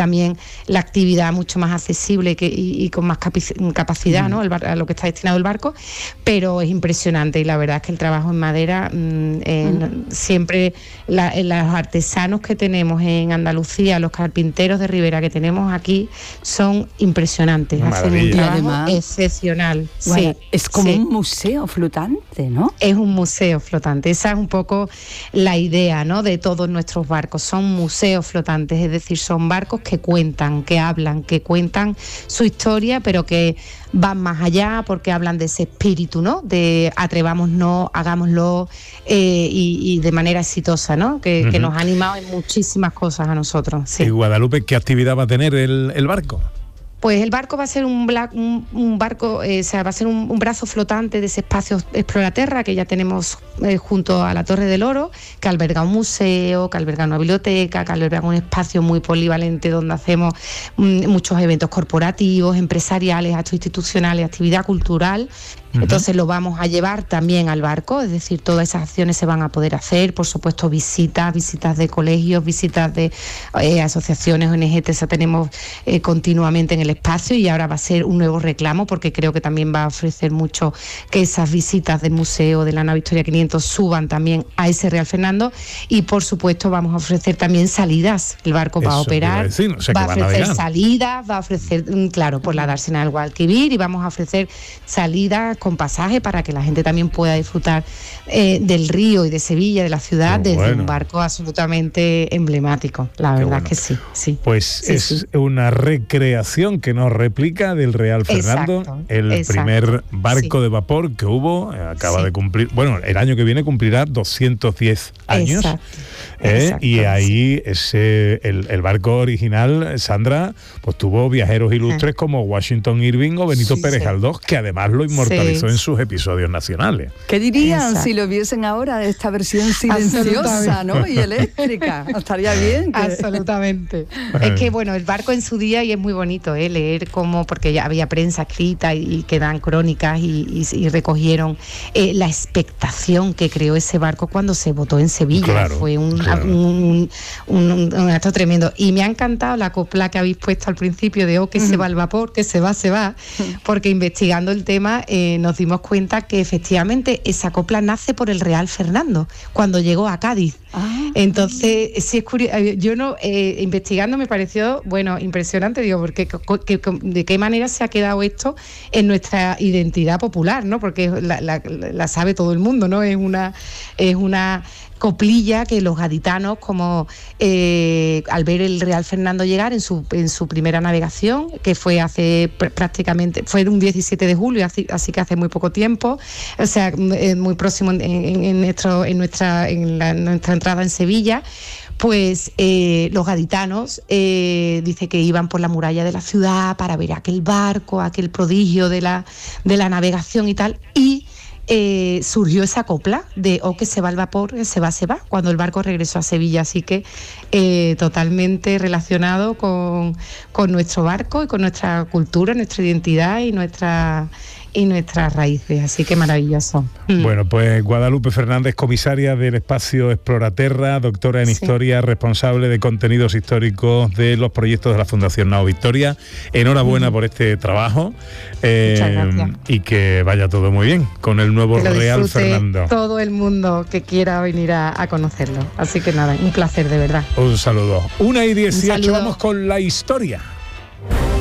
también la actividad mucho más accesible y con más capacidad, ¿no? A lo que está destinado el barco, pero es impresionante y la verdad es que el trabajo en madera, siempre los artesanos que tenemos en Andalucía, los carpinteros de Ribera que tenemos aquí, son impresionantes, hacen un trabajo además excepcional. Bueno, sí, es como un museo flotante, ¿no? Es un museo flotante, esa es un poco la idea, ¿no?, de todos nuestros barcos, son museos flotantes, es decir, son barcos que cuentan, que hablan, que cuentan su historia, pero que van más allá porque hablan de ese espíritu, ¿no?, de atrevámonos, hagámoslo, y de manera exitosa, ¿no?, que nos ha animado en muchísimas cosas a nosotros. Sí. ¿Y Guadalupe qué actividad va a tener el barco? Pues el barco va a ser un barco, va a ser un brazo flotante de ese espacio Exploraterra que ya tenemos junto a la Torre del Oro, que alberga un museo, que alberga una biblioteca, que alberga un espacio muy polivalente donde hacemos muchos eventos corporativos, empresariales, actos institucionales, actividad cultural. Entonces lo vamos a llevar también al barco, es decir, todas esas acciones se van a poder hacer, por supuesto visitas de colegios, visitas de asociaciones, ONG, esa tenemos continuamente en el espacio, y ahora va a ser un nuevo reclamo porque creo que también va a ofrecer mucho que esas visitas del museo de la nave Victoria 500 suban también a ese Real Fernando, y por supuesto vamos a ofrecer también salidas, el barco va a operar, va a ofrecer salidas, va a ofrecer, claro, por la dársena del Guadalquivir, y vamos a ofrecer salidas con pasaje para que la gente también pueda disfrutar del río y de Sevilla, de la ciudad, desde un barco absolutamente emblemático. La verdad que sí. Pues es una recreación que nos replica del Real Fernando, el primer barco de vapor que hubo, acaba de cumplir, el año que viene cumplirá 210 años. Y ahí el barco original, Sandra, pues tuvo viajeros ilustres como Washington Irving o Benito Pérez Galdós, que además lo inmortalizó en sus episodios nacionales. ¿Qué dirían si lo viesen ahora de esta versión silenciosa, ¿no?, y eléctrica? Estaría bien. Absolutamente. Es que el barco en su día, y es muy bonito leer cómo, porque ya había prensa escrita y que dan crónicas y recogieron la expectación que creó ese barco cuando se botó en Sevilla. Fue un acto tremendo, y me ha encantado la copla que habéis puesto al principio de que se va el vapor, que se va, porque investigando el tema nos dimos cuenta que efectivamente esa copla nace por el Real Fernando cuando llegó a Cádiz. Entonces sí, es curioso, investigando me pareció impresionante, porque de qué manera se ha quedado esto en nuestra identidad popular, ¿no?, porque la sabe todo el mundo, ¿no? Es una coplilla que los gaditanos, como al ver el Real Fernando llegar en su primera navegación, que fue fue un 17 de julio, así que hace muy poco tiempo, o sea, muy próximo en nuestra entrada en Sevilla, pues los gaditanos dice que iban por la muralla de la ciudad para ver aquel barco, aquel prodigio de la navegación y tal, y surgió esa copla de que se va el vapor, que se va, cuando el barco regresó a Sevilla, así que totalmente relacionado con nuestro barco y con nuestra cultura, nuestra identidad y nuestras raíces, así que maravilloso. Bueno, pues Guadalupe Fernández, comisaria del espacio Exploraterra, doctora en Historia, responsable de contenidos históricos de los proyectos de la Fundación Nao Victoria, enhorabuena por este trabajo, y que vaya todo muy bien con el nuevo Real Fernando. Todo el mundo que quiera venir a conocerlo, así que nada, un placer de verdad. Un saludo. 1:18, vamos con la historia.